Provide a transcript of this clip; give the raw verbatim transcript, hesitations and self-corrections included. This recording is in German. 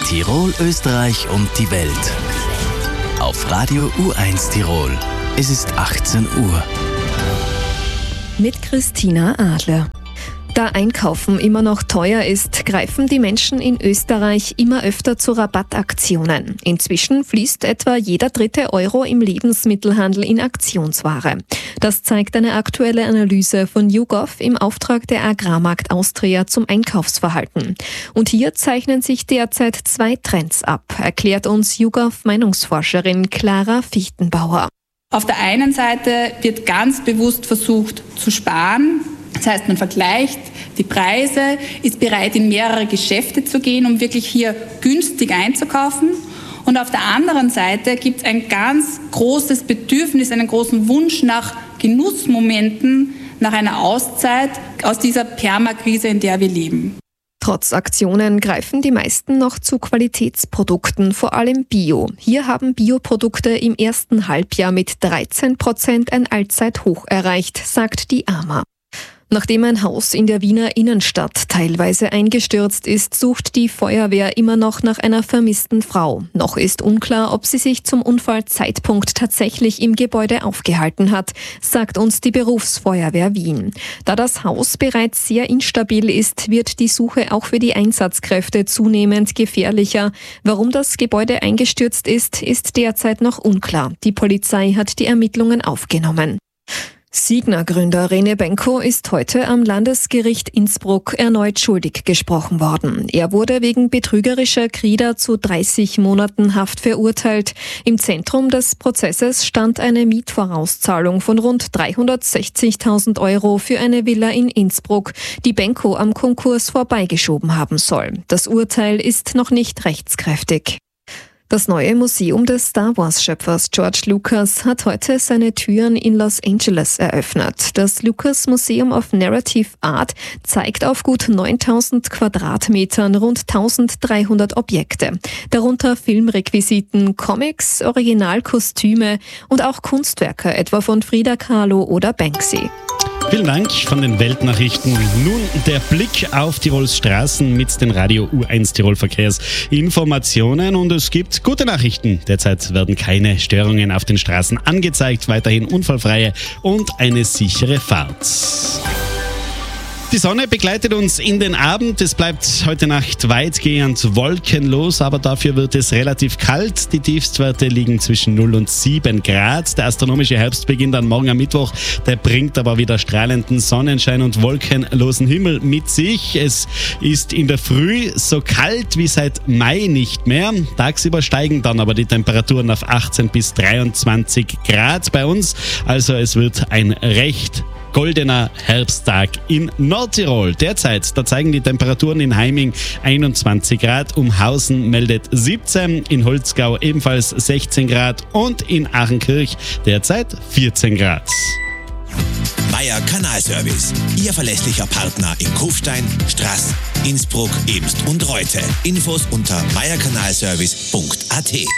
Tirol, Österreich und die Welt. Auf Radio U eins Tirol. Es ist achtzehn Uhr. Mit Christina Adler. Da Einkaufen immer noch teuer ist, greifen die Menschen in Österreich immer öfter zu Rabattaktionen. Inzwischen fließt etwa jeder dritte Euro im Lebensmittelhandel in Aktionsware. Das zeigt eine aktuelle Analyse von YouGov im Auftrag der Agrarmarkt Austria zum Einkaufsverhalten. Und hier zeichnen sich derzeit zwei Trends ab, erklärt uns YouGov-Meinungsforscherin Clara Fichtenbauer. Auf der einen Seite wird ganz bewusst versucht zu sparen. Das heißt, man vergleicht die Preise, ist bereit, in mehrere Geschäfte zu gehen, um wirklich hier günstig einzukaufen. Und auf der anderen Seite gibt es ein ganz großes Bedürfnis, einen großen Wunsch nach Genussmomenten, nach einer Auszeit aus dieser Permakrise, in der wir leben. Trotz Aktionen greifen die meisten noch zu Qualitätsprodukten, vor allem Bio. Hier haben Bioprodukte im ersten Halbjahr mit dreizehn Prozent ein Allzeithoch erreicht, sagt die A M A. Nachdem ein Haus in der Wiener Innenstadt teilweise eingestürzt ist, sucht die Feuerwehr immer noch nach einer vermissten Frau. Noch ist unklar, ob sie sich zum Unfallzeitpunkt tatsächlich im Gebäude aufgehalten hat, sagt uns die Berufsfeuerwehr Wien. Da das Haus bereits sehr instabil ist, wird die Suche auch für die Einsatzkräfte zunehmend gefährlicher. Warum das Gebäude eingestürzt ist, ist derzeit noch unklar. Die Polizei hat die Ermittlungen aufgenommen. Signa-Gründer René Benko ist heute am Landesgericht Innsbruck erneut schuldig gesprochen worden. Er wurde wegen betrügerischer Krieder zu dreißig Monaten Haft verurteilt. Im Zentrum des Prozesses stand eine Mietvorauszahlung von rund dreihundertsechzigtausend Euro für eine Villa in Innsbruck, die Benko am Konkurs vorbeigeschoben haben soll. Das Urteil ist noch nicht rechtskräftig. Das neue Museum des Star Wars-Schöpfers George Lucas hat heute seine Türen in Los Angeles eröffnet. Das Lucas Museum of Narrative Art zeigt auf gut neuntausend Quadratmetern rund eintausenddreihundert Objekte, darunter Filmrequisiten, Comics, Originalkostüme und auch Kunstwerke, etwa von Frida Kahlo oder Banksy. Vielen Dank von den Weltnachrichten. Nun der Blick auf Tirols Straßen mit den Radio U eins Tirol Verkehrsinformationen. Und es gibt gute Nachrichten. Derzeit werden keine Störungen auf den Straßen angezeigt. Weiterhin unfallfreie und eine sichere Fahrt. Die Sonne begleitet uns in den Abend. Es bleibt heute Nacht weitgehend wolkenlos, aber dafür wird es relativ kalt. Die Tiefstwerte liegen zwischen null und sieben Grad. Der astronomische Herbst beginnt dann morgen am Mittwoch. Der bringt aber wieder strahlenden Sonnenschein und wolkenlosen Himmel mit sich. Es ist in der Früh so kalt wie seit Mai nicht mehr. Tagsüber steigen dann aber die Temperaturen auf achtzehn bis dreiundzwanzig Grad bei uns. Also es wird ein recht goldener Herbsttag in Nordtirol. Derzeit, da zeigen die Temperaturen in Heiming einundzwanzig Grad, Umhausen meldet siebzehn, in Holzgau ebenfalls sechzehn Grad und in Achenkirch derzeit vierzehn Grad. Meier Kanalservice, Ihr verlässlicher Partner in Kufstein, Straß, Innsbruck, Eemst und Reute. Infos unter meier kanalservice punkt a t.